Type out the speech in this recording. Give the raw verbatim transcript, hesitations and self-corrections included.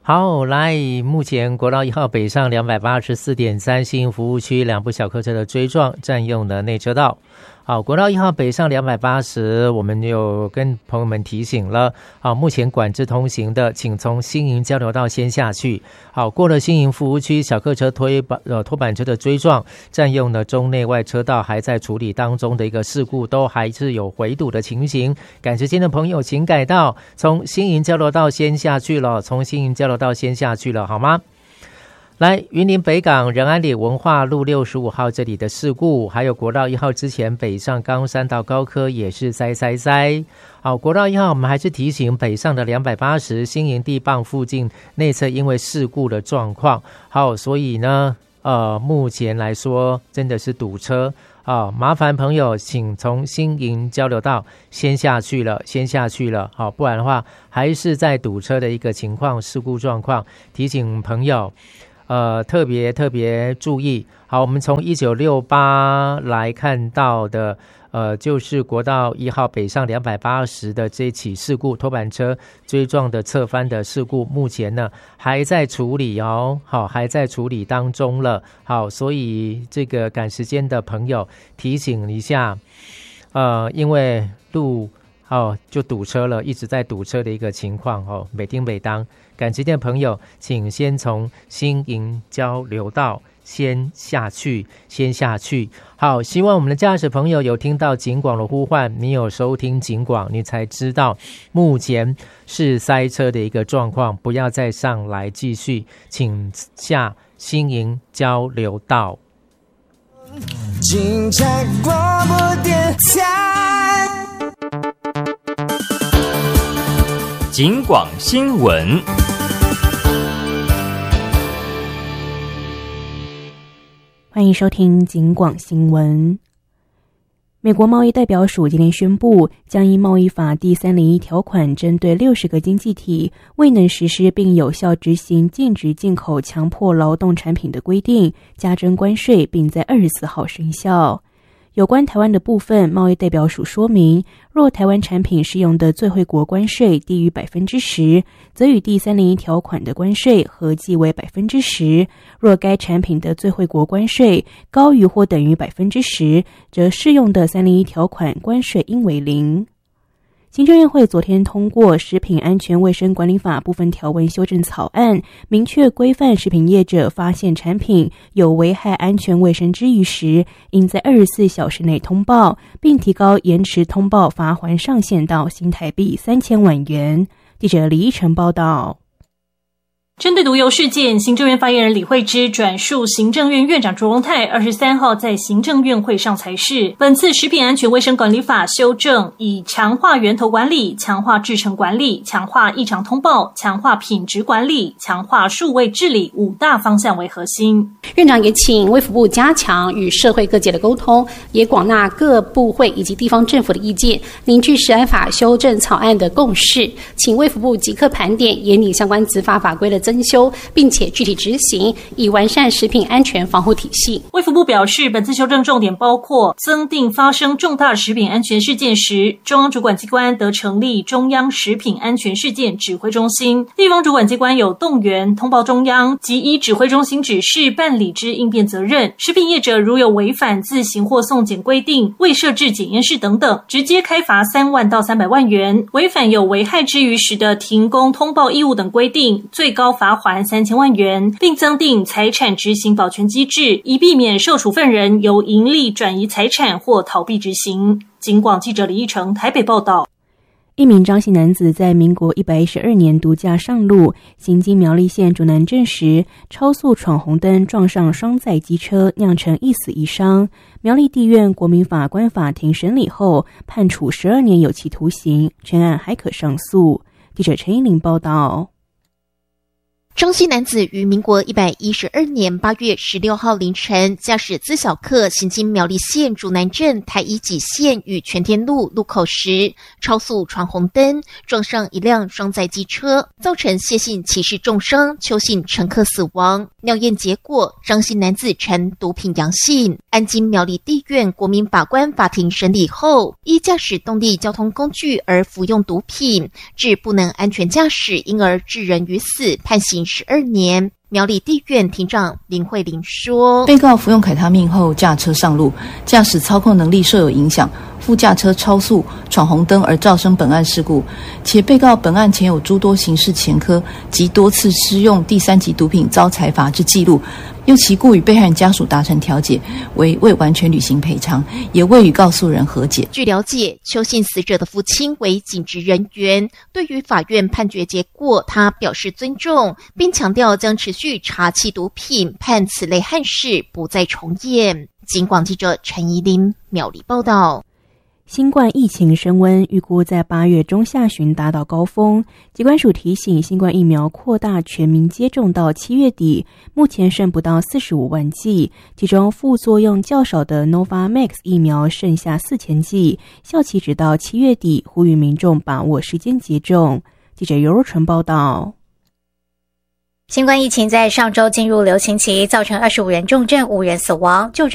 好，来，目前国道一号北上两百八十四点三新营服务区两部小客车的追撞占用了内车道。好，国道一号北上两百八十，我们有跟朋友们提醒了。好，目前管制通行的，请从新营交流道先下去。好，过了新营服务区，小客车推呃拖板车的追撞，占用了中内外车道，还在处理当中的一个事故，都还是有回堵的情形。赶时间的朋友，请改道，从新营交流道先下去了，从新营交流道先下去了，好吗？来，云林北港仁安里文化路六十五号这里的事故，还有国道一号之前北上冈山到高科也是塞塞塞。好，国道一号我们还是提醒北上的两百八十新营地磅附近内侧因为事故的状况，好，所以呢呃目前来说真的是堵车啊，麻烦朋友请从新营交流道先下去了，先下去了，好，不然的话还是在堵车的一个情况，事故状况，提醒朋友呃，特别特别注意。好，我们从一九六八来看到的，呃，就是国道一号北上两百八十的这起事故，拖板车追撞的侧翻的事故，目前呢还在处理哦，好，还在处理当中了。好，所以这个赶时间的朋友提醒一下，呃，因为路哦就堵车了，一直在堵车的一个情况哦，每丁每当。赶时间的朋友，请先从新营交流道先下去，先下去。好，希望我们的驾驶朋友有听到警广的呼唤，你有收听警广，你才知道目前是塞车的一个状况，不要再上来继续，请下新营交流道。 警察广播电台， 警广新闻。 欢迎收听警广新闻。美国贸易代表署今天宣布，将依贸易法第三零一条款，针对六十个经济体未能实施并有效执行禁止进口强迫劳动产品的规定，加征关税，并在二十四号生效。有关台湾的部分，贸易代表署说明，若台湾产品适用的最惠国关税低于百分之十，则与第三零一条款的关税合计为百分之十；若该产品的最惠国关税高于或等于百分之十，则适用的三零一条款关税应为零。行政院会昨天通过《食品安全卫生管理法》部分条文修正草案，明确规范食品业者发现产品有危害安全卫生之虞时，应在二十四小时内通报，并提高延迟通报罚锾上限到新台币三千万元。记者李依晨报道。 针对毒油事件，行政院发言人李慧芝转述行政院院长卓荣泰二十三号在行政院会上裁示，本次食品安全卫生管理法修正以强化源头管理、强化制程管理、强化异常通报、强化品质管理、强化数位治理五大方向为核心。 院长也请卫福部加强与社会各界的沟通，也广纳各部会以及地方政府的意见，凝聚食安法修正草案的共识，请卫福部即刻盘点研拟相关执法法规的增修，并且具体执行，以完善食品安全防护体系。 卫福部表示，本次修正重点包括增订发生重大食品安全事件时，中央主管机关得成立中央食品安全事件指挥中心，地方主管机关有动员通报中央及依指挥中心指示办理之应变责任。食品业者如有违反自行或送检规定、未设置检验室等等，直接开罚三万到三百万元；违反有危害之虞时的停工通报义务等规定，最高罚锾三千万元，并增订财产执行保全机制，以避免受处分人由盈利转移财产或逃避执行。警广记者李义成台北报道。 一名张姓男子在民国一百一十二年独驾上路，行经苗栗县竹南镇时，超速闯红灯撞上双载机车，酿成一死一伤。苗栗地院国民法官法庭审理后，判处十二年有期徒刑，全案还可上诉。记者陈依玲报道。 张姓男子于民国一百一十二年八月十六号凌晨，驾驶自小客行经苗栗县竹南镇台一几线与全天路路口时，超速闯红灯，撞上一辆双载机车，造成谢姓骑士重伤，邱姓乘客死亡。尿验结果，张姓男子呈毒品阳性，安经苗栗地院国民法官法庭审理后，依驾驶动力交通工具而服用毒品，致不能安全驾驶，因而致人于死，判刑十二年。苗栗地院庭长林慧玲说， 被告服用凯他命后驾车上路，驾驶操控能力受有影响，副驾车超速闯红灯而造成本案事故，且被告本案前有诸多刑事前科及多次施用第三级毒品遭裁罚之记录，又其故与被害人家属达成调解，为未完全履行赔偿，也未与告诉人和解。 据了解，邱姓死者的父亲为警职人员，对于法院判决结果，他表示尊重，并强调将持续查缉毒品，判此类憾事不再重演。警广记者陈怡琳苗栗报道。 新冠疫情升温，预估在八月中下旬达到高峰。疾管署提醒，新冠疫苗扩大全民接种到七月底，目前剩不到四十五万剂，其中副作用较少的 Novavax 疫苗剩下四千剂，效期直到七月底，呼吁民众把握时间接种。记者尤若纯报道。 新冠疫情在上周进入流行期，造成二十五人重症，五人死亡，就诊